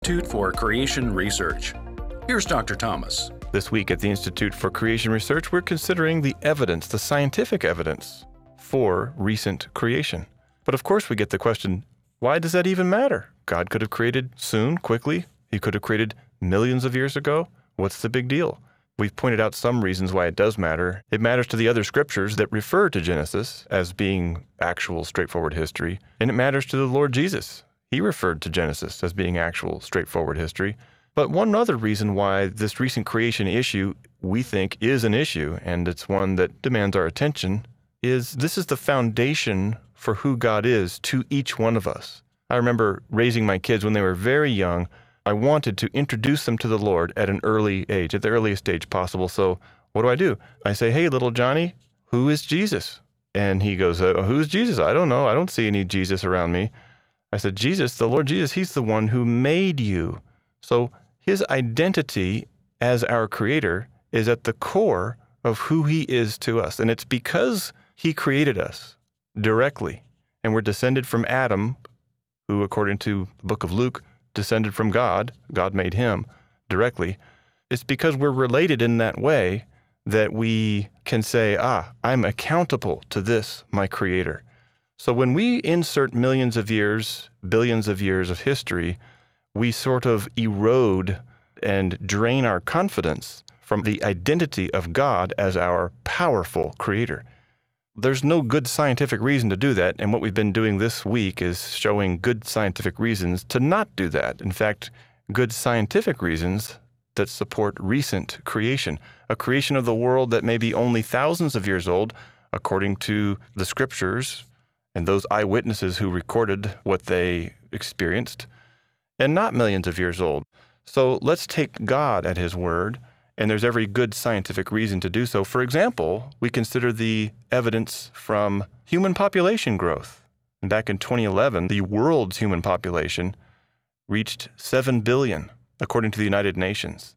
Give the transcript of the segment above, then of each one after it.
Institute for Creation Research. Here's Dr. Thomas. This week at the Institute for Creation Research, we're considering the evidence, the scientific evidence for recent creation. But of course we get the question, why does that even matter? God could have created soon, quickly. He could have created millions of years ago. What's the big deal? We've pointed out some reasons why it does matter. It matters to the other scriptures that refer to Genesis as being actual, straightforward history. And it matters to the Lord Jesus. He referred to Genesis as being actual, straightforward history. But one other reason why this recent creation issue we think is an issue, and it's one that demands our attention, is this is the foundation for who God is to each one of us. I remember raising my kids when they were very young. I wanted to introduce them to the Lord at an early age, at the earliest age possible. So what do? I say, hey, little Johnny, who is Jesus? And he goes, who's Jesus? I don't know. I don't see any Jesus around me. I said, Jesus, the Lord Jesus, he's the one who made you. So his identity as our creator is at the core of who he is to us. And it's because he created us directly. And we're descended from Adam, who, according to the book of Luke, descended from God. God made him directly. It's because we're related in that way that we can say, I'm accountable to this, my creator. So when we insert millions of years, billions of years of history, we sort of erode and drain our confidence from the identity of God as our powerful creator. There's no good scientific reason to do that, and what we've been doing this week is showing good scientific reasons to not do that. In fact, good scientific reasons that support recent creation, a creation of the world that may be only thousands of years old, according to the scriptures, and those eyewitnesses who recorded what they experienced, and not millions of years old. So let's take God at his word, and there's every good scientific reason to do so. For example, we consider the evidence from human population growth. Back in 2011, the world's human population reached 7 billion, according to the United Nations.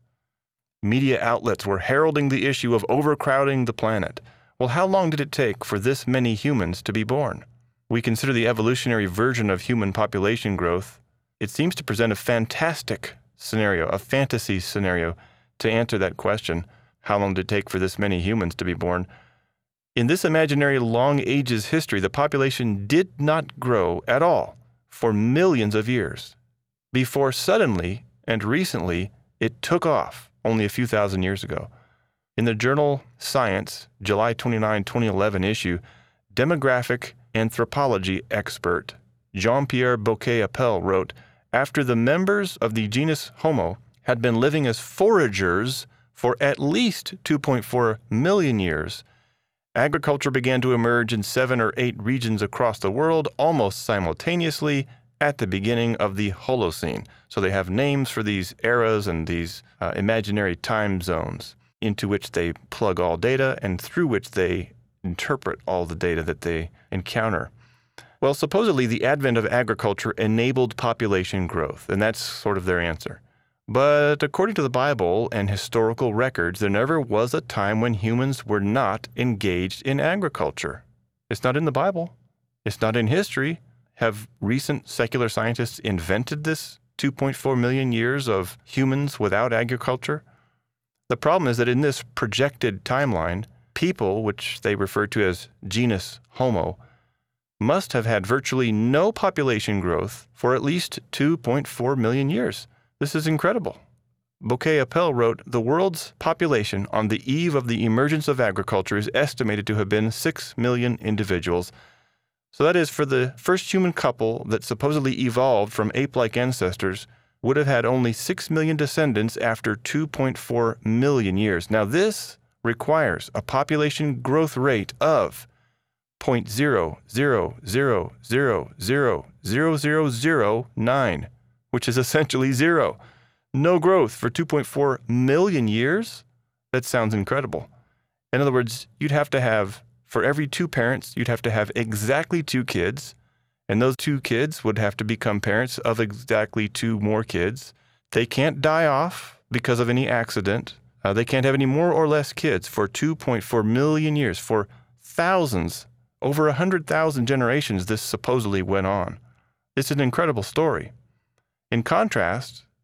Media outlets were heralding the issue of overcrowding the planet. Well, how long did it take for this many humans to be born? We consider the evolutionary version of human population growth. It seems to present a fantastic scenario, a fantasy scenario, to answer that question. How long did it take for this many humans to be born? In this imaginary long ages history, the population did not grow at all for millions of years, before suddenly and recently it took off only a few thousand years ago. In the journal Science, July 29, 2011 issue, demographic anthropology expert Jean-Pierre Bouquet-Appel wrote, after the members of the genus Homo had been living as foragers for at least 2.4 million years, agriculture began to emerge in 7 or 8 regions across the world almost simultaneously at the beginning of the Holocene. So they have names for these eras and these imaginary time zones into which they plug all data and through which they interpret all the data that they encounter. Well, supposedly the advent of agriculture enabled population growth, and that's sort of their answer. But according to the Bible and historical records, there never was a time when humans were not engaged in agriculture. It's not in the Bible. It's not in history. Have recent secular scientists invented this 2.4 million years of humans without agriculture? The problem is that in this projected timeline, people, which they refer to as genus Homo, must have had virtually no population growth for at least 2.4 million years. This is incredible. Bouquet-Appel wrote, the world's population on the eve of the emergence of agriculture is estimated to have been 6 million individuals. So that is, for the first human couple that supposedly evolved from ape-like ancestors, would have had only 6 million descendants after 2.4 million years. Now this requires a population growth rate of 0.000000009, which is essentially zero. No growth for 2.4 million years? That sounds incredible. In other words, you'd have to have, for every 2 parents, you'd have to have exactly 2 kids, and those 2 kids would have to become parents of exactly 2 more kids. They can't die off because of any accident. They can't have any more or less kids for 2.4 million years. For thousands, over 100,000 generations, this supposedly went on. It's an incredible story. In contrast,